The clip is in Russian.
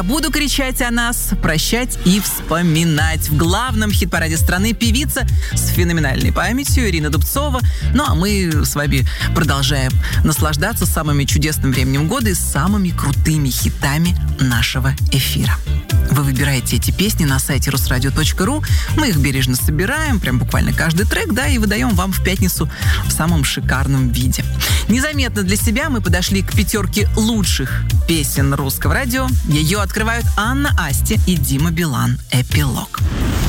Буду кричать о нас, прощать и вспоминать. В главном хит-параде страны певица с феноменальной памятью Ирина Дубцова. Ну а мы с вами продолжаем наслаждаться самыми чудесным временем года и самыми крутыми хитами нашего эфира. Вы выбираете эти песни на сайте rusradio.ru. Мы их бережно собираем, прям буквально каждый трек, да, и выдаем вам в пятницу в самом шикарном виде. Незаметно для себя мы подошли к 5 лучших песен русского радио. Ее открывают Анна Асти и Дима Билан. «Эпилог».